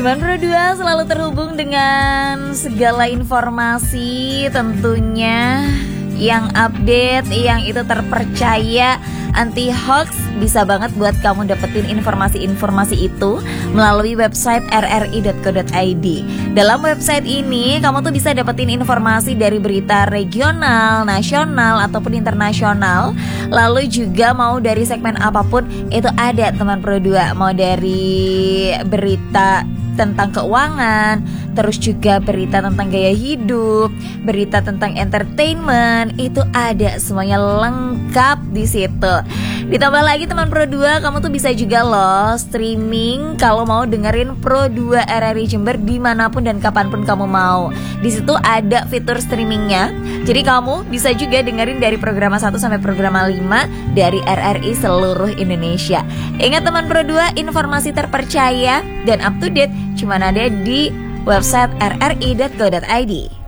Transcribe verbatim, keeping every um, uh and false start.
Teman Pro dua selalu terhubung dengan segala informasi tentunya yang update, yang itu terpercaya, anti hoax. Bisa banget buat kamu dapetin informasi-informasi itu melalui website r r i dot co dot i d. Dalam website ini kamu tuh bisa dapetin informasi dari berita regional, nasional ataupun internasional. Lalu juga mau dari segmen apapun itu ada teman Pro dua. Mau dari berita tentang keuangan, terus juga berita tentang gaya hidup, berita tentang entertainment, itu ada semuanya lengkap di situ. Ditambah lagi teman Pro dua, kamu tuh bisa juga loh streaming kalau mau dengerin Pro dua R R I Jember dimanapun dan kapanpun kamu mau. Di situ ada fitur streamingnya, jadi kamu bisa juga dengerin dari program satu sampai program lima dari R R I seluruh Indonesia. Ingat teman Pro dua, informasi terpercaya dan up to date cuma ada di website r r i dot co dot i d.